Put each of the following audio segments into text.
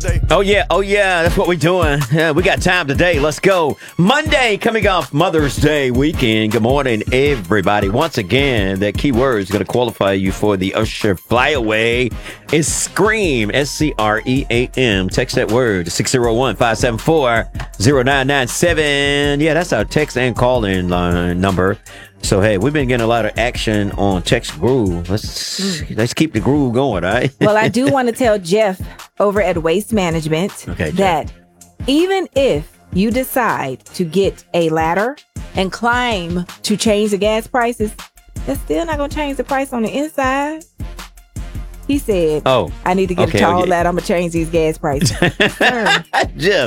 Day. Oh yeah, that's what we're doing. Yeah, we got time today. Let's go. Monday, coming off Mother's Day weekend. Good morning, everybody. Once again, that keyword is going to qualify you for the Usher Flyaway. Is SCREAM, SCREAM. Text that word to 601-574-0997. Yeah, that's our text and call-in line number. So, hey, we've been getting a lot of action on Text Groove. Let's keep the groove going, all right? Well, I do want to tell Jeff over at Waste Management that even if you decide to get a ladder and climb to change the gas prices, that's still not going to change the price on the inside. He said, I need to get a tall ladder. I'm going to change these gas prices. Jeff,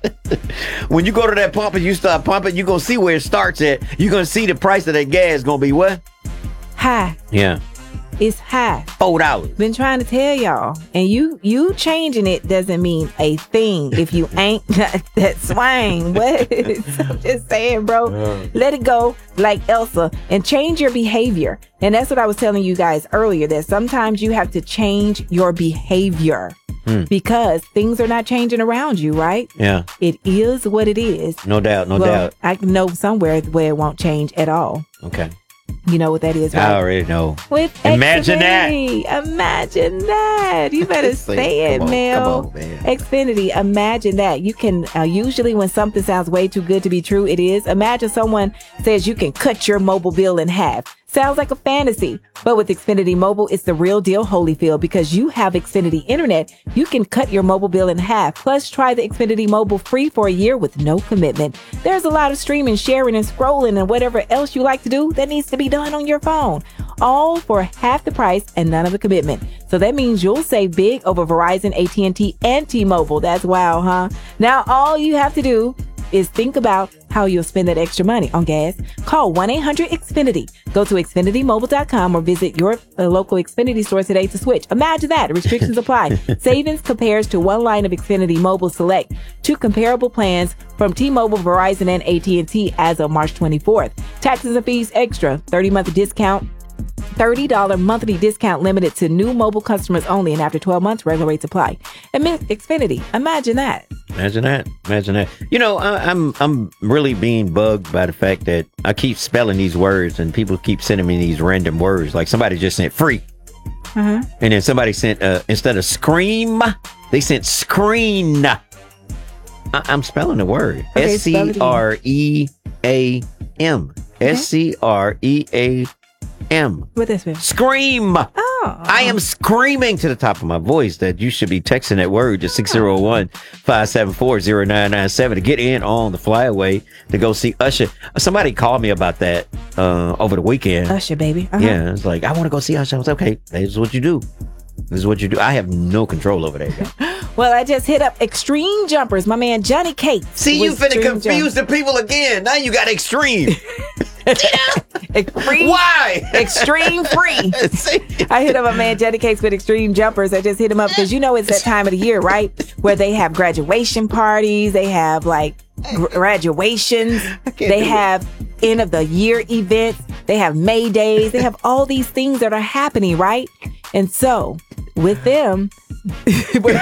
when you go to that pump and you start pumping, you're going to see where it starts at. You're going to see the price of that gas is going to be what? High. Yeah. It's high. $4. Been trying to tell y'all. And you changing it doesn't mean a thing if you ain't got that swing. What? I'm just saying, bro. Let it go like Elsa and change your behavior. And that's what I was telling you guys earlier, that sometimes you have to change your behavior because things are not changing around you, right? Yeah. It is what it is. No doubt, no doubt. I know somewhere where it won't change at all. Okay. You know what that is, right? I already know. With Imagine Xfinity. that. Imagine that. You better say it, Mel. Come on, man. Xfinity, imagine that. You can, usually when something sounds way too good to be true, it is. Imagine someone says you can cut your mobile bill in half. Sounds like a fantasy, but with Xfinity Mobile, it's the real deal Holyfield, because you have Xfinity Internet. You can cut your mobile bill in half. Plus, try the Xfinity Mobile free for a year with no commitment. There's a lot of streaming, sharing, and scrolling, and whatever else you like to do that needs to be done on your phone. All for half the price and none of the commitment. So that means you'll save big over Verizon, AT&T, and T-Mobile. That's wow, huh? Now, all you have to do is think about how you'll spend that extra money on gas. Call 1-800-XFINITY. Go to XfinityMobile.com or visit your local Xfinity store today to switch. Imagine that. Restrictions apply. Savings compares to one line of Xfinity Mobile Select. Two comparable plans from T-Mobile, Verizon, and AT&T as of March 24th. Taxes and fees extra. 30-month discount. $30 monthly discount limited to new mobile customers only, and after 12 months, regular rates apply. And Xfinity, imagine that. Imagine that. Imagine that. You know, I'm really being bugged by the fact that I keep spelling these words and people keep sending me these random words. Like somebody just sent free. And then somebody sent, instead of scream, they sent screen. I'm spelling the word. Okay, SCREAM. SCREAM. What this mean? Scream. I am screaming to the top of my voice that you should be texting that word to 601-574-0997 to get in on the flyaway to go see Usher. Somebody called me about that over the weekend. Usher, baby. Yeah, it's like, I want to go see Usher. I was like, okay, this is what you do. This is what you do. I have no control over that. Well, I just hit up Extreme Jumpers. My man Johnny Cates. See, you finna confuse the people again. Now you got extreme. Extreme, why? Extreme free. I hit up my man Johnny Cates with Extreme Jumpers. I just hit him up because you know it's that time of the year, right? Where they have graduation parties. They have like graduations. They have end of the year events. They have May days. They have all these things that are happening, right? And so with them, what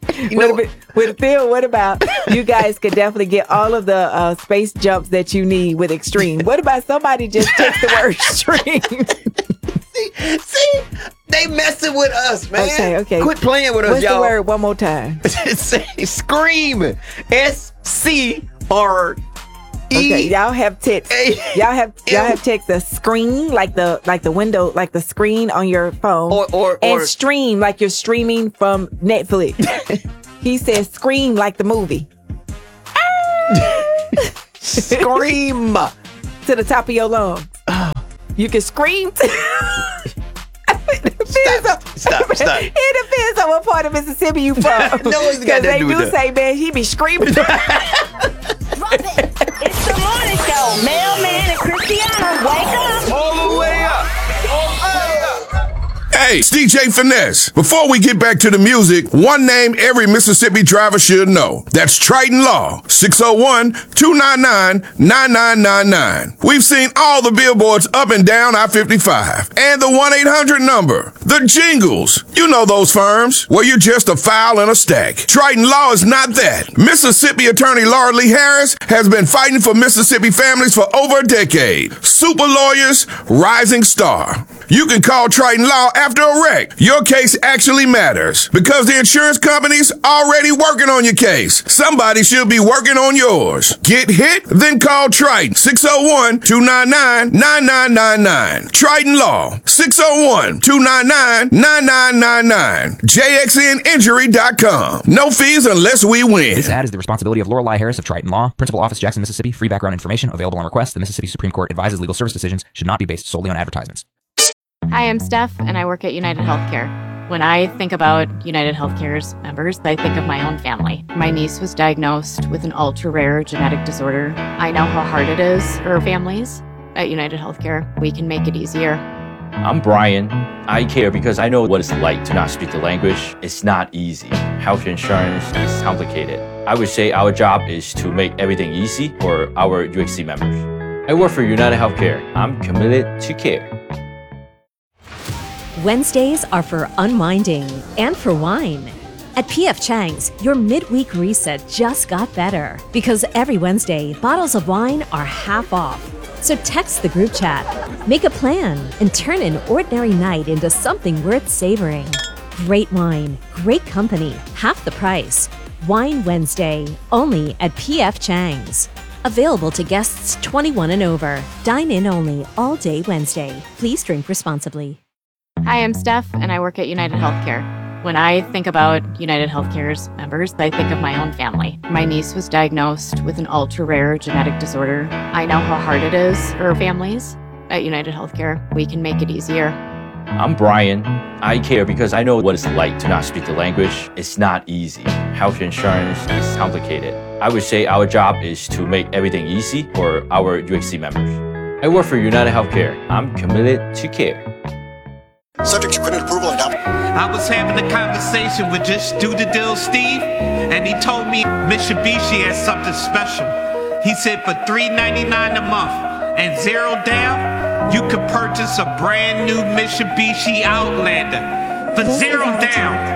about you guys could definitely get all of the space jumps that you need with Extreme. What about somebody just text the word Extreme? See, they messing with us, man. Okay. Quit playing with us, What's y'all. What's the word one more time? Say scream. SCRE. Okay, y'all have text. Y'all have text the screen like the window, like the screen on your phone, or stream like you're streaming from Netflix. He says scream like the movie. Scream to the top of your lungs. You can scream. Stop. It depends on what part of Mississippi you from. No, because they do say, man, he be screaming. Drop it. It's the morning show. Mailman and Christiana, wake up. All the way up. Hey, it's DJ Finesse. Before we get back to the music, one name every Mississippi driver should know. That's Triton Law, 601-299-9999. We've seen all the billboards up and down I-55. And the 1-800 number. The jingles. You know those firms where you're just a file in a stack. Triton Law is not that. Mississippi attorney Laura Lee Harris has been fighting for Mississippi families for over a decade. Super lawyers, rising star. You can call Triton Law after a wreck. Your case actually matters because the insurance company's already working on your case. Somebody should be working on yours. Get hit? Then call Triton. 601-299-9999. Triton Law. 601-299-9999. JXNinjury.com. No fees unless we win. This ad is the responsibility of Lorelei Harris of Triton Law, Principal Office, Jackson, Mississippi. Free background information available on request. The Mississippi Supreme Court advises legal service decisions should not be based solely on advertisements. Hi, I'm Steph, and I work at United Healthcare. When I think about United Healthcare's members, I think of my own family. My niece was diagnosed with an ultra-rare genetic disorder. I know how hard it is for families. At United Healthcare, we can make it easier. I'm Brian. I care because I know what it's like to not speak the language. It's not easy. Health insurance is complicated. I would say our job is to make everything easy for our UHC members. I work for United Healthcare. I'm committed to care. Wednesdays are for unwinding and for wine. At P.F. Chang's, your midweek reset just got better because every Wednesday, bottles of wine are half off. So text the group chat, make a plan, and turn an ordinary night into something worth savoring. Great wine, great company, half the price. Wine Wednesday, only at P.F. Chang's. Available to guests 21 and over. Dine in only all day Wednesday. Please drink responsibly. Hi, I'm Steph, and I work at United Healthcare. When I think about United Healthcare's members, I think of my own family. My niece was diagnosed with an ultra-rare genetic disorder. I know how hard it is for families. At United Healthcare, we can make it easier. I'm Brian. I care because I know what it's like to not speak the language. It's not easy. Health insurance is complicated. I would say our job is to make everything easy for our UHC members. I work for United Healthcare. I'm committed to care. Subject to credit approval and adoption. I was having a conversation with just Do the Deal Steve, and he told me Mitsubishi has something special. He said for $3.99 a month and 0 down, you could purchase a brand new Mitsubishi Outlander for 0 down.